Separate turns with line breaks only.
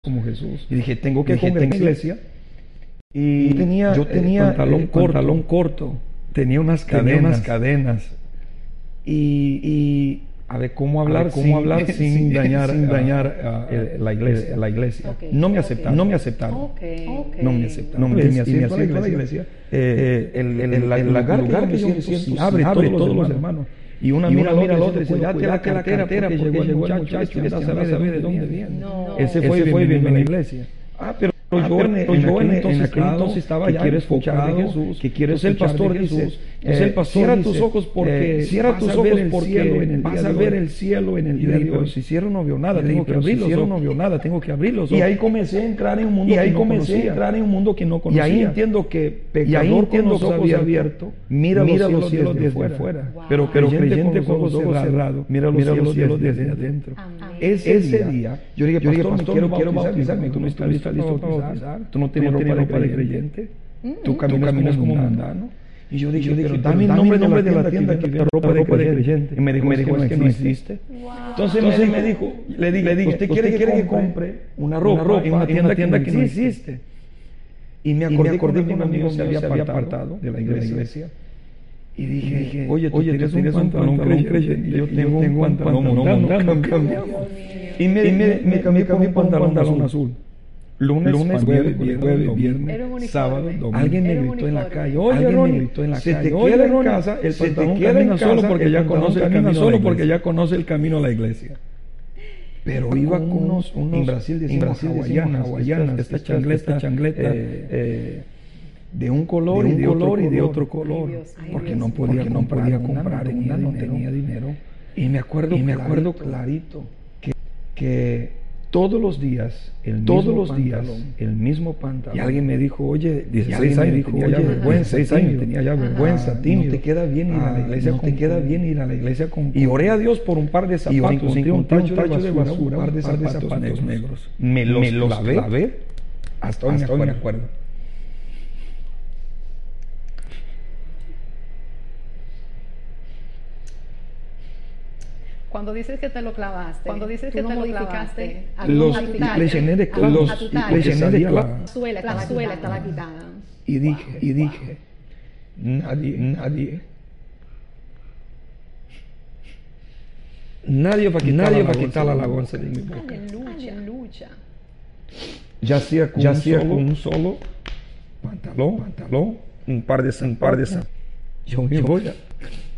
como Jesús.
Y dije, tengo que
congregar en la iglesia. Y yo tenía pantalón corto, tenía unas cadenas. Y a ver cómo hablar sin dañar la iglesia.
Okay,
No me aceptaron.
Okay.
No me asiento a la iglesia. El lugar que yo me siento abre todos los hermanos. Y una mira al otro y dice, cuídate la cartera porque llegó el muchacho y sabe de dónde viene.
No.
Ese fue bienvenido a la iglesia. Pero yo en aquel entonces estaba ya enfocado en Jesús, que quiere ser pastor de Jesús. Entonces el pastor cierra tus ojos porque vas a ver el cielo en el día de hoy. Pero si cierro no veo nada, tengo que abrirlos. Y ahí comencé a entrar en un mundo que no conocía. Y ahí entiendo que pecador con los ojos abiertos mira los cielos desde afuera.
Wow.
Pero creyente con los ojos cerrados mira los cielos desde adentro. Ese día yo dije, pastor, quiero bautizarme. Tú no estás listo para bautizar. Tú no tienes ropa de creyente. Tú caminas como mundano. Y yo dije, dame el nombre de la tienda que vende ropa de creyente. Y me dijo, es que no existe.
Wow.
Entonces le dije, ¿usted quiere que compre una ropa en una tienda que no existe? Y me acordé que un amigo se había apartado de la iglesia. Y dije, oye, tú tienes un pantalón creyente y yo tengo un pantalón mundano. Y me cambié por un pantalón azul. Lunes, jueves, viernes, sábado, domingo. Alguien me gritó en la calle, oye Ronnie, se te queda en casa, el pantalón camina solo porque ya conoce el camino a la iglesia. Pero iba con unos en Brasil decimos hawaianas, esta changleta de un color y de otro color, porque no podía comprar una, no tenía dinero. Y me acuerdo clarito que todos los días, el mismo pantalón. Y alguien me dijo, oye, 16 años tenía ya vergüenza, tímido. No te queda bien ir a la iglesia con Y oré a Dios por un par de zapatos, encontré un tacho de basura, un par de zapatos negros. Me los lavé, hasta hoy me acuerdo.
Cuando dices que te lo clavaste, tú no modificaste,
le llené de clavos,
la suela estaba quitada.
Y dije, nadie va a quitar la alabanza de mi boca.
Aleluya.
Ya sea con un solo pantalón, un par de zapatos. Yo voy a